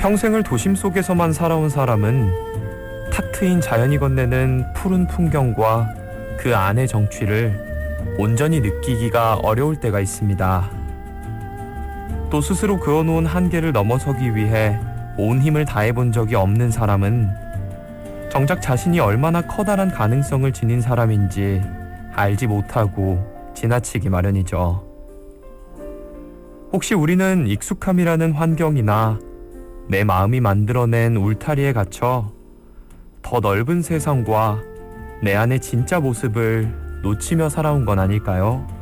평생을 도심 속에서만 살아온 사람은 탁 트인 자연이 건네는 푸른 풍경과 그 안의 정취를 온전히 느끼기가 어려울 때가 있습니다. 또 스스로 그어놓은 한계를 넘어서기 위해 온 힘을 다해본 적이 없는 사람은 정작 자신이 얼마나 커다란 가능성을 지닌 사람인지 알지 못하고 지나치기 마련이죠. 혹시 우리는 익숙함이라는 환경이나 내 마음이 만들어낸 울타리에 갇혀 더 넓은 세상과 내 안의 진짜 모습을 놓치며 살아온 건 아닐까요?